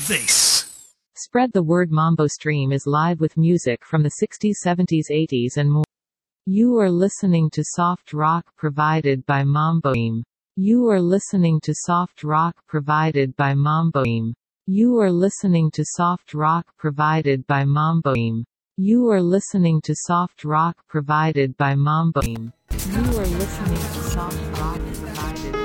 This. Spread the word. Mambo Stream is live with music from the 60s, 70s, 80s and more. You are listening to soft rock provided by Mambo Stream. You are listening to soft rock provided by Mambo Stream. You are listening to soft rock provided by Mambo Stream. You are listening to soft rock provided by Mambo Stream. You are listening to soft rock provided